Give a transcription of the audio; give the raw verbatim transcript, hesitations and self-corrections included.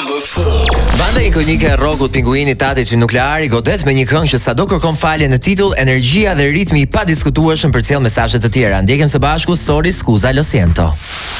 Banda ikonike e rockut Pinguini Tatiçi Nukleari godet me një këngë që sado kërkon falje në titull, energjia dhe ritmi i padiskutueshëm përcjell mesazhe të tjera. Ndjekim së bashku Sorry Scusa Lo Siento.